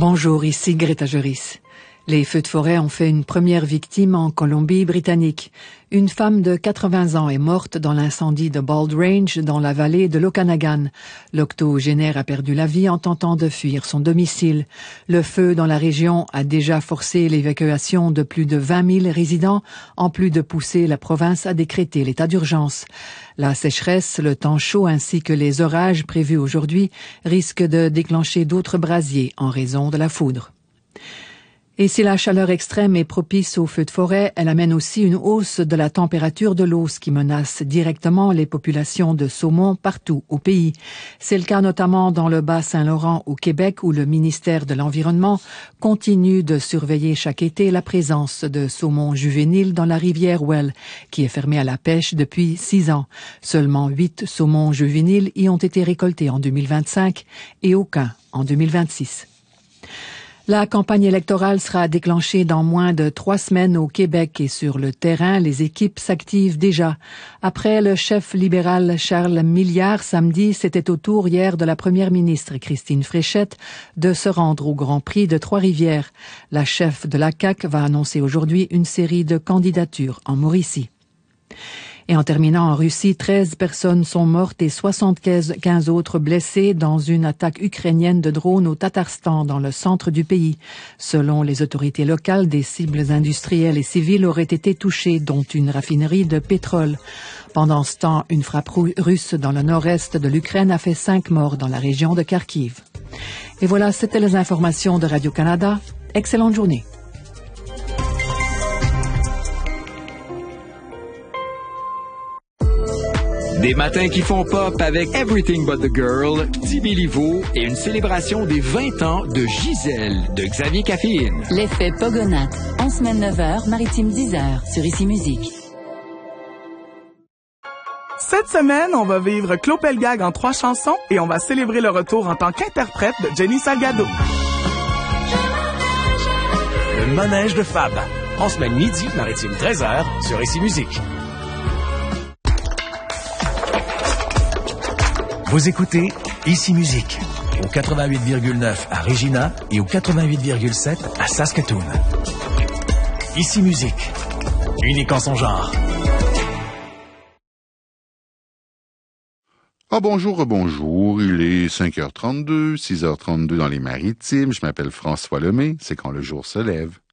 Bonjour, ici Greta Joris. Les feux de forêt ont fait une première victime en Colombie-Britannique. Une femme de 80 ans est morte dans l'incendie de Bald Range dans la vallée de l'Okanagan. L'octogénaire a perdu la vie en tentant de fuir son domicile. Le feu dans la région a déjà forcé l'évacuation de plus de 20 000 résidents, en plus de pousser la province à décréter l'état d'urgence. La sécheresse, le temps chaud ainsi que les orages prévus aujourd'hui risquent de déclencher d'autres brasiers en raison de la foudre. Et si la chaleur extrême est propice aux feux de forêt, elle amène aussi une hausse de la température de l'eau, ce qui menace directement les populations de saumon partout au pays. C'est le cas notamment dans le Bas-Saint-Laurent au Québec, où le ministère de l'Environnement continue de surveiller chaque été la présence de saumon juvénile dans la rivière Well, qui est fermée à la pêche depuis 6 ans. Seulement 8 saumons juvéniles y ont été récoltés en 2025 et aucun en 2026. La campagne électorale sera déclenchée dans moins de 3 semaines au Québec et sur le terrain, les équipes s'activent déjà. Après le chef libéral Charles Milliard samedi, c'était au tour hier de la première ministre Christine Fréchette de se rendre au Grand Prix de Trois-Rivières. La chef de la CAQ va annoncer aujourd'hui une série de candidatures en Mauricie. Et en terminant en Russie, 13 personnes sont mortes et 75 autres blessées dans une attaque ukrainienne de drones au Tatarstan, dans le centre du pays. Selon les autorités locales, des cibles industrielles et civiles auraient été touchées, dont une raffinerie de pétrole. Pendant ce temps, une frappe russe dans le nord-est de l'Ukraine a fait 5 morts dans la région de Kharkiv. Et voilà, c'était les informations de Radio-Canada. Excellente journée. Des matins qui font pop avec Everything But The Girl, Tibi Livo et une célébration des 20 ans de Gisèle de Xavier Caféine. L'effet Pogonat, en semaine 9h, maritime 10h, sur Ici Musique. Cette semaine, on va vivre Clopelgag en 3 chansons et on va célébrer le retour en tant qu'interprète de Jenny Salgado. Le manège de Fab, en semaine midi, maritime 13h, sur Ici Musique. Vous écoutez Ici Musique, au 88,9 à Regina et au 88,7 à Saskatoon. Ici Musique, unique en son genre. Bonjour, il est 5h32, 6h32 dans les Maritimes, je m'appelle François Lemay, c'est quand le jour se lève.